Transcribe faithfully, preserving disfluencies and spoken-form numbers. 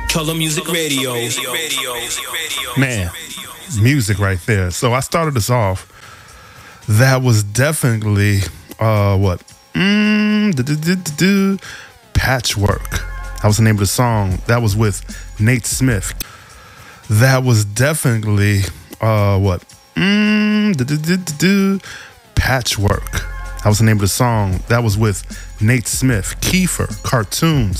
Color Music Radio. Man, music right there. So I started this off. That was definitely, uh, what? Mm, do-do-do-do-do. Patchwork. That was the name of the song. That was with Nate Smith. That was definitely, uh, what? Mm, do-do-do-do-do. Patchwork. That was the name of the song. That was with Nate Smith. Kiefer, Cartoons.